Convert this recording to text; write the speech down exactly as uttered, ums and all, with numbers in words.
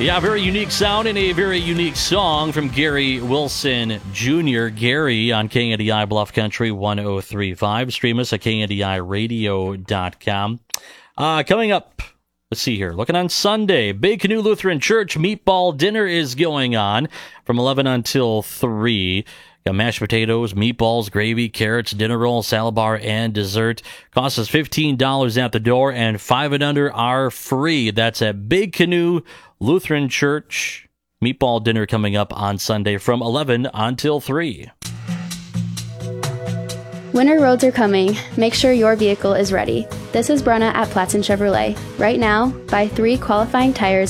Yeah, very unique sound and a very unique song from Gary Wilson Junior Gary on K N D I Bluff Country one oh three point five. Stream us at K N D I radio dot com. Uh, coming up, let's see here. Looking on Sunday, Big Canoe Lutheran Church Meatball Dinner is going on from eleven until three. Got mashed potatoes, meatballs, gravy, carrots, dinner roll, salad bar, and dessert. Costs us fifteen dollars at the door, and five and under are free. That's at Big Canoe Lutheran Church. Meatball dinner coming up on Sunday from eleven until three. Winter roads are coming. Make sure your vehicle is ready. This is Brenna at Platson Chevrolet. Right now, buy three qualifying tires